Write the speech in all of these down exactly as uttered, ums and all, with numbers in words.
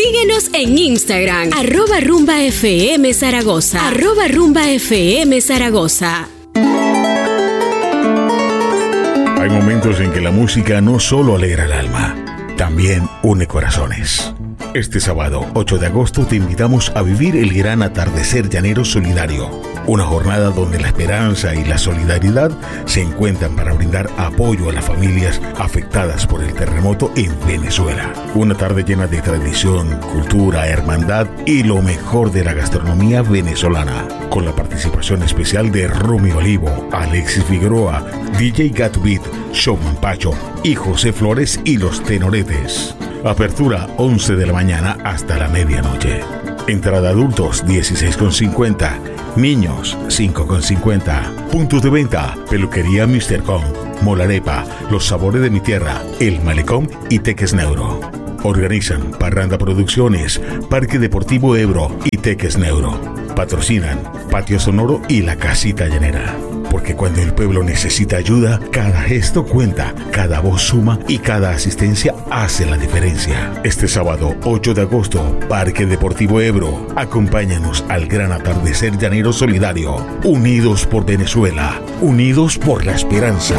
Síguenos en Instagram, arroba rumba fm Zaragoza, arroba rumba fm Zaragoza. Hay momentos en que la música no solo alegra el alma, también une corazones. Este sábado, ocho de agosto, te invitamos a vivir el gran atardecer llanero solidario. Una jornada donde la esperanza y la solidaridad se encuentran para brindar apoyo a las familias afectadas por el terremoto en Venezuela. Una tarde llena de tradición, cultura, hermandad y lo mejor de la gastronomía venezolana. Con la participación especial de Rumi Olivo, Alexis Figueroa, D J Gatbeat, Showman Pacho y José Flores y los Tenoretes. Apertura once de la mañana hasta la medianoche. Entrada adultos dieciséis con cincuenta, niños cinco con cincuenta. Puntos de venta: Peluquería míster Con, Molarepa, Los Sabores de mi Tierra, El Malecón y Teques Neuro. Organizan Parranda Producciones, Parque Deportivo Ebro y Teques Neuro. Patrocinan Patio Sonoro y La Casita Llanera. Porque cuando el pueblo necesita ayuda, cada gesto cuenta, cada voz suma y cada asistencia hace la diferencia. Este sábado, ocho de agosto, Parque Deportivo Ebro. Acompáñanos al gran atardecer llanero solidario. Unidos por Venezuela, unidos por la esperanza.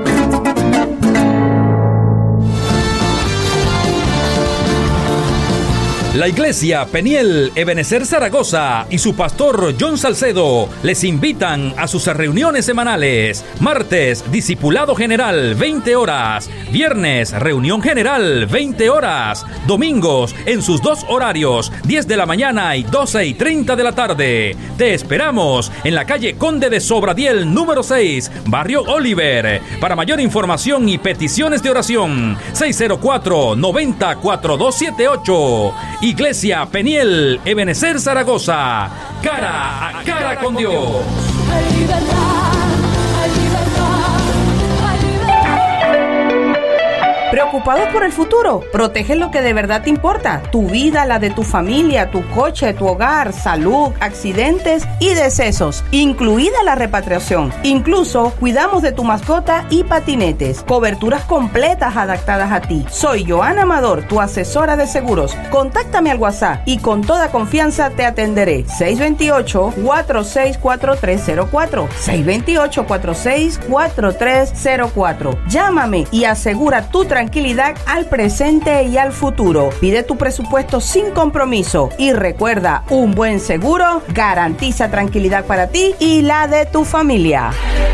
La Iglesia Peniel Ebenecer Zaragoza y su pastor John Salcedo les invitan a sus reuniones semanales. Martes, Discipulado General, veinte horas. Viernes, Reunión General, veinte horas. Domingos, en sus dos horarios, diez de la mañana y doce y treinta de la tarde. Te esperamos en la calle Conde de Sobradiel, número seis, Barrio Oliver. Para mayor información y peticiones de oración, seis cero cuatro, noventa, cuarenta y dos setenta y ocho. Iglesia Peniel Ebenecer Zaragoza, cara a cara con Dios. Hay libertad, hay libertad, hay libertad. ¿Preocupados por el futuro? Protege lo que de verdad te importa. Tu vida, la de tu familia, tu coche, tu hogar, salud, accidentes y decesos, incluida la repatriación. Incluso cuidamos de tu mascota y patinetes. Coberturas completas adaptadas a ti. Soy Joana Amador, tu asesora de seguros. Contáctame al WhatsApp y con toda confianza te atenderé. seis dos ocho, cuatro seis cuatro tres cero cuatro. seis dos ocho, cuatro seis cuatro tres cero cuatro. Llámame y asegura tu tranquilidad al presente y al futuro. Pide tu presupuesto sin compromiso y recuerda, un buen seguro garantiza tranquilidad para ti y la de tu familia.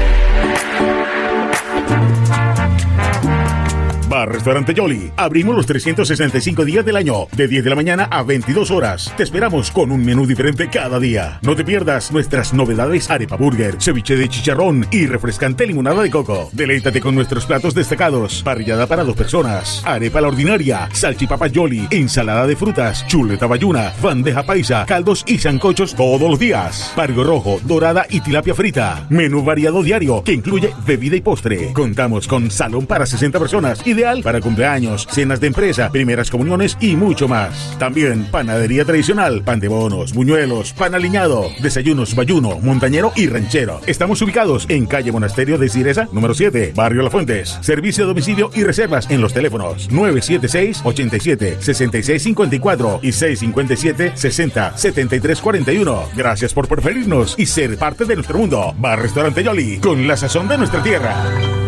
Bar Restaurante Yoli. Abrimos los trescientos sesenta y cinco días del año, de diez de la mañana a veintidós horas. Te esperamos con un menú diferente cada día. No te pierdas nuestras novedades: arepa burger, ceviche de chicharrón y refrescante limonada de coco. Deleítate con nuestros platos destacados: parrillada para dos personas, arepa la ordinaria, salchipapa Yoli, ensalada de frutas, chuleta bayuna, bandeja paisa, caldos y sancochos todos los días. Pargo rojo, dorada y tilapia frita. Menú variado diario que incluye bebida y postre. Contamos con salón para sesenta personas, ideal para cumpleaños, cenas de empresa, primeras comuniones y mucho más. También panadería tradicional, pan de bonos, buñuelos, pan aliñado, desayunos bayuno, montañero y ranchero. Estamos ubicados en calle Monasterio de Ciresa, número siete, Barrio Las Fuentes. Servicio a domicilio y reservas en los teléfonos nueve siete seis, ochenta y siete, sesenta y seis cincuenta y cuatro y seis cinco siete, sesenta, setenta y tres cuarenta y uno. Gracias por preferirnos y ser parte de nuestro mundo. Bar Restaurante Yoli, con la sazón de nuestra tierra.